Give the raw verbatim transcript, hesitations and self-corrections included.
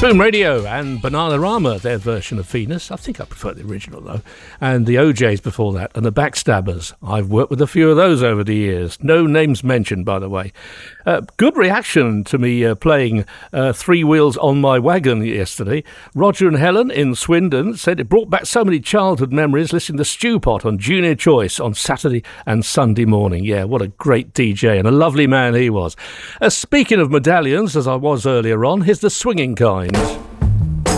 Boom Radio and Bananarama, their version of Venus. I think I prefer the original, though. And the O Js before that, and the Backstabbers. I've worked with a few of those over the years. No names mentioned, by the way. Uh, good reaction to me uh, playing uh, Three Wheels on My Wagon yesterday. Roger and Helen in Swindon said it brought back so many childhood memories listening to Stew Pot on Junior Choice on Saturday and Sunday morning. Yeah, what a great D J and a lovely man he was. Uh, speaking of medallions, as I was earlier on, here's the swinging kind.